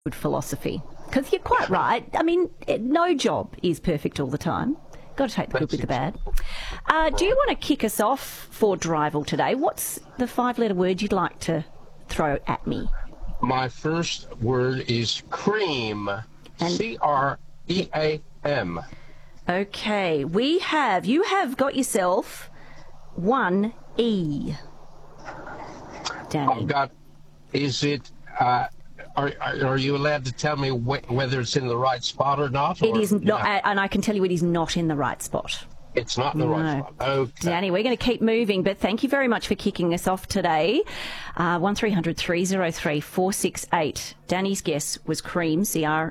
good philosophy. Because you're quite right. I mean, no job is perfect all the time. Got to take the good with the bad. Do you want to kick us off for Drival today? What's the 5-letter word you'd like to throw at me? My first word is cream. C-R-E-A-M. Okay, you have got yourself 1 E. Danny. I've got, is it, are you allowed to tell me whether it's in the right spot or not? It is not, and I can tell you it is not in the right spot. It's not in the right spot. Okay. Danny, we're going to keep moving, but thank you very much for kicking us off today. 1300 303 468. Danny's guess was cream, CREAM.